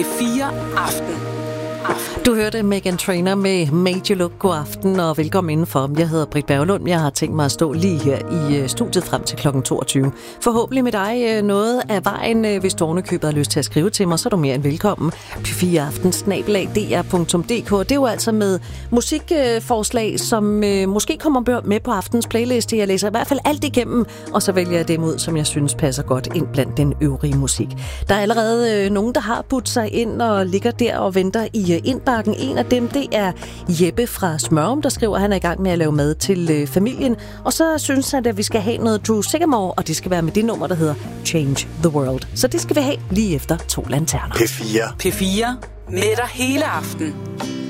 P4 Aften. Du hørte Meghan Trainor med Made You Look. God aften og velkommen indenfor. Jeg hedder Britt Berglund. Jeg har tænkt mig at stå lige her i studiet frem til kl. 22. Forhåbentlig med dig noget af vejen. Hvis du ovenikøbet har lyst til at skrive til mig, så er du mere end velkommen. p4aften@dr.dk. Det er jo altså med musikforslag, som måske kommer med på aftens playliste. Jeg læser i hvert fald alt igennem, og så vælger jeg dem ud, som jeg synes passer godt ind blandt den øvrige musik. Der er allerede nogen, der har budt sig ind og ligger der og venter i indbakken. En af dem, det er Jeppe fra Smørum, der skriver, at han er i gang med at lave mad til familien. Og så synes han, at vi skal have noget Drew Sycamore, og det skal være med det nummer, der hedder Change the World. Så det skal vi have lige efter 2 lanterner. P4 med dig hele aften.